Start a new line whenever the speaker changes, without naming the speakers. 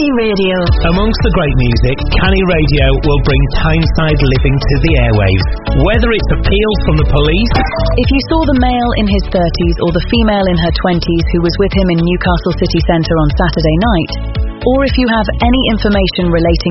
Canny Radio.
Amongst the great music, Canny Radio will bring Tyneside living to the airwaves. Whether it's appeals from the police...
If you saw the male in his 30s or the female in her 20s who was with him in Newcastle city centre on Saturday night, or if you have any information relating